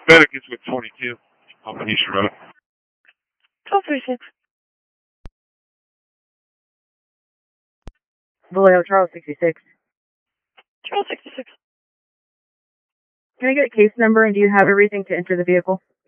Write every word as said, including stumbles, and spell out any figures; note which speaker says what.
Speaker 1: better gets with twenty-two on Peniche Road.
Speaker 2: twelve thirty-six.
Speaker 3: Vallejo, Charles sixty-six.
Speaker 2: Charles sixty-six.
Speaker 3: Can I get a case number, and do you have everything to enter the vehicle?